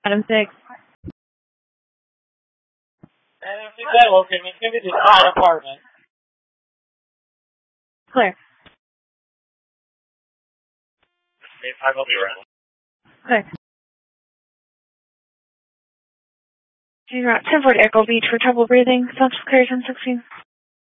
Adam 6. And if you that location, it's going to be the hot apartment. Clear. 8-5, I'll be around. Clear. 1040 Echo Beach for trouble breathing. Central Clear 1016.